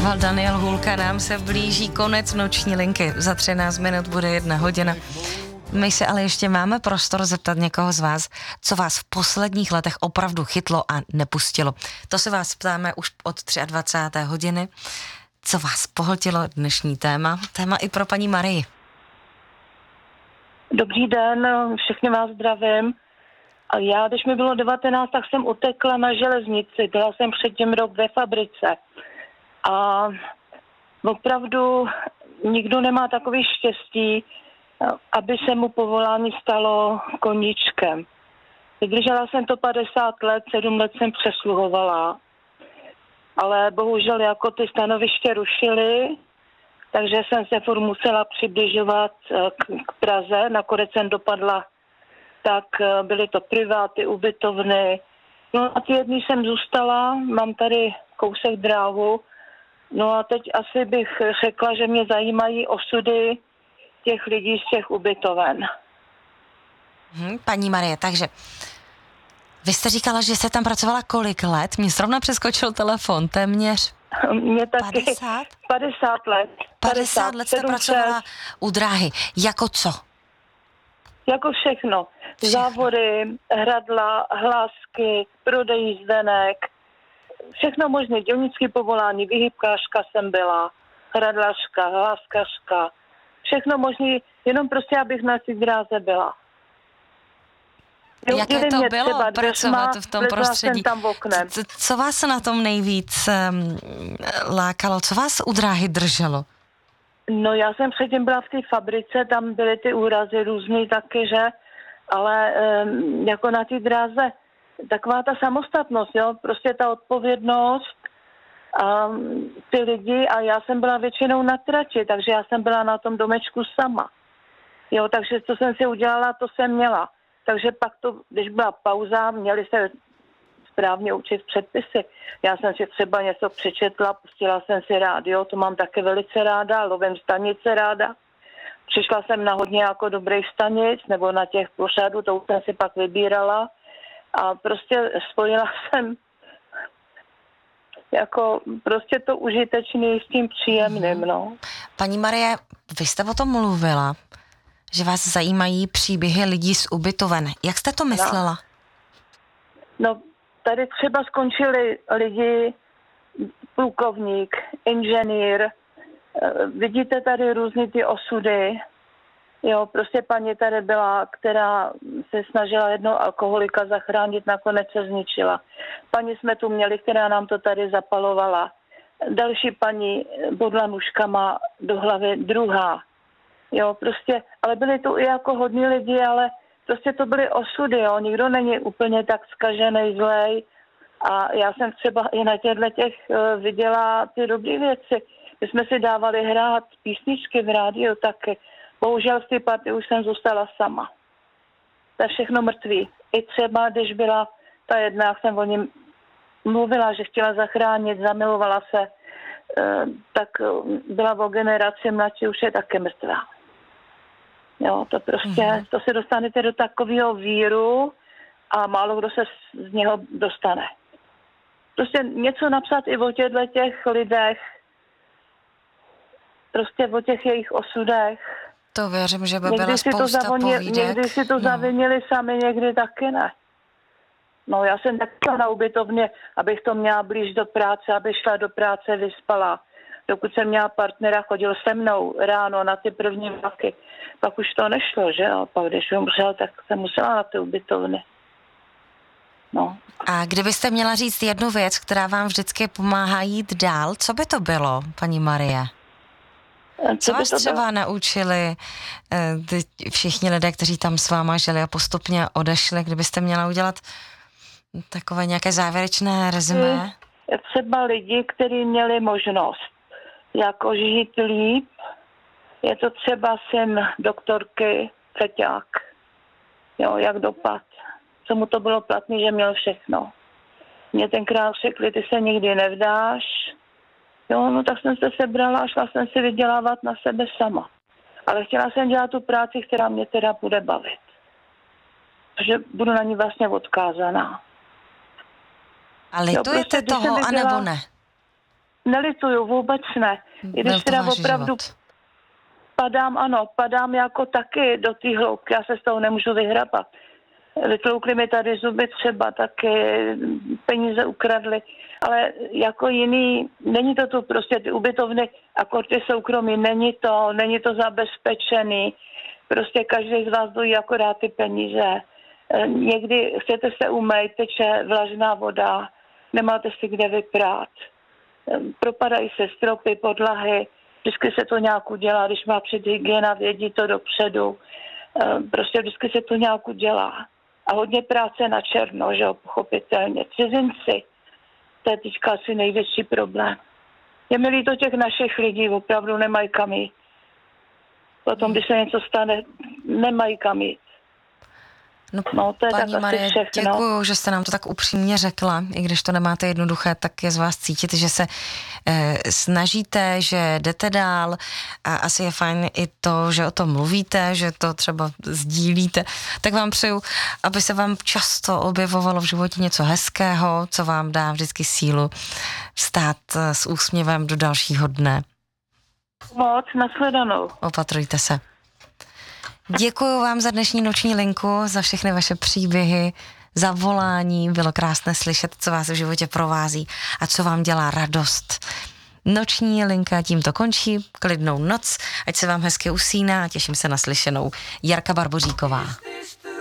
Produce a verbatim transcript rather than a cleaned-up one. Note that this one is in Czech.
zpíval Daniel Hůlka, nám se blíží konec noční linky. Za třináct minut bude jedna hodina. My se ale ještě máme prostor zeptat někoho z vás, co vás v posledních letech opravdu chytlo a nepustilo. To se vás ptáme už od dvacáté třetí hodiny. Co vás pohltilo dnešní téma? Téma i pro paní Marii. Dobrý den, všechny vás zdravím. A já, když mi bylo devatenáct, tak jsem utekla na železnici. Byla jsem předtím rok ve fabrice. A opravdu nikdo nemá takový štěstí, aby se mu povolání stalo koníčkem. Vydržela jsem to padesát let, sedm let jsem přesluhovala. Ale bohužel jako ty stanoviště rušily, takže jsem se furt musela přibližovat k, k Praze. Nakonec jsem dopadla, tak byly to priváty, ubytovny. No a ty jedný jsem zůstala, mám tady kousek dráhu. No a teď asi bych řekla, že mě zajímají osudy těch lidí z těch ubytoven. Hmm, paní Marie, takže vy jste říkala, že jste tam pracovala kolik let? Mně zrovna přeskočil telefon, téměř Mě taky padesát? padesát let. padesát let jste pracovala u dráhy. Jako co? Jako všechno. Všechno. Závory, hradla, hlásky, prodej jízdenek, všechno možné. Dělnické povolání, vyhybkářka jsem byla, hradlařka, hláskařka, všechno možné, jenom prostě, abych na té dráze byla. Jaké Měli to mě bylo třeba pracovat dveřma, v tom vlezla prostředí? jsem tam oknem. Co, co vás na tom nejvíc um, lákalo? Co vás u dráhy drželo? No já jsem předtím byla v té fabrice, tam byly ty úrazy různý taky, že? Ale um, jako na té dráze taková ta samostatnost, jo? Prostě ta odpovědnost a um, ty lidi a já jsem byla většinou na trati, takže já jsem byla na tom domečku sama. Jo, takže co jsem si udělala, to jsem měla. Takže pak to, když byla pauza, měli se správně učit předpisy. Já jsem si třeba něco přečetla, pustila jsem si rádio, to mám také velice ráda, lovím stanice ráda. Přišla jsem na hodně jako dobrých stanic, nebo na těch pořadů, to jsem si pak vybírala. A prostě spojila jsem jako prostě to užitečný s tím příjemným, no. Paní Marie, vy jste o tom mluvila, že vás zajímají příběhy lidí z ubytoven. Jak jste to myslela? No, tady třeba skončili lidi, plukovník, inženýr, vidíte tady různý ty osudy. Jo, prostě paní tady byla, která se snažila jednoho alkoholika zachránit, nakonec se zničila. Paní jsme tu měli, která nám to tady zapalovala. Další paní bodla nůžkama do hlavy, druhá. Jo, prostě, ale byli tu i jako hodní lidi, ale prostě to byly osudy, jo, nikdo není úplně tak zkažený, zlej. A já jsem třeba i na těchto těch uh, viděla ty dobré věci. My jsme si dávali hrát písničky v rádiu taky. Bohužel z té party už jsem zůstala sama. To je všechno mrtvý. I třeba, když byla ta jedna, jak jsem o něm mluvila, že chtěla zachránit, zamilovala se, uh, tak byla o generaci mladší, už je také mrtvá. Jo, to prostě, mm-hmm. to se dostanete do takového víru a málo kdo se z něho dostane. Prostě něco napsat i o těchto těch lidech, prostě o těch jejich osudech. To věřím, že by někdy byla si spousta to zavoně, povídek. Někdy si to no. zavinili sami, někdy taky ne. No já jsem tak na ubytovně, abych to měla blíž do práce, aby šla do práce, vyspala. Dokud jsem měla partnera, chodil se mnou ráno na ty první vlaky. Pak už to nešlo, že? A pak když umřel, tak jsem musela na ty ubytovny. No. A kdybyste měla říct jednu věc, která vám vždycky pomáhá jít dál, co by to bylo, paní Marie? Co, co vás třeba bylo? Naučili ty všichni lidé, kteří tam s váma žili a postupně odešli, kdybyste měla udělat takové nějaké závěrečné rezumé? Třeba lidi, kteří měli možnost jako žít líp. Je to třeba syn doktorky Feťák. Jo, jak dopad. Co mu to bylo platný, že měl všechno. Mě tenkrát řekli, ty se nikdy nevdáš. Jo, no tak jsem se sebrala a šla jsem si vydělávat na sebe sama. Ale chtěla jsem dělat tu práci, která mě teda bude bavit. Protože budu na ní vlastně odkázaná. A litujete jo, prostě, toho, viděla, anebo ne? nelituju, vůbec ne. I když teda opravdu život. padám, ano, padám jako taky do té hloubky, já se z toho nemůžu vyhrabat. Vytloukli mi tady zuby třeba, taky peníze ukradli, ale jako jiný, není to tu prostě ty ubytovny, jako ty soukromí, není to, není to zabezpečený, prostě každý z vás dojí akorát ty peníze. Někdy chcete se umýt, teče vlažná voda, nemáte si kde vyprát. Propadají se stropy, podlahy, vždycky se to nějak udělá, když má před hygiena, vědí to dopředu. Prostě vždycky se to nějak udělá. A hodně práce na černo, že jo, pochopitelně. Cizinci, to je teďka asi největší problém. Je mi líto těch našich lidí, opravdu nemají kam jít. Potom, když se něco stane, nemají kam jít. No, no to je paní tak Marie, asi všechno. děkuju, že jste nám to tak upřímně řekla, i když to nemáte jednoduché, tak je z vás cítit, že se eh, snažíte, že jdete dál a asi je fajn i to, že o tom mluvíte, že to třeba sdílíte, tak vám přeju, aby se vám často objevovalo v životě něco hezkého, co vám dá vždycky sílu vstát s úsměvem do dalšího dne. Moc, nashledanou. Opatrujte se. Děkuju vám za dnešní noční linku, za všechny vaše příběhy, za volání. Bylo krásné slyšet, co vás v životě provází a co vám dělá radost. Noční linka tímto končí. Klidnou noc, ať se vám hezky usíná a těším se na slyšenou. Jarka Barboříková.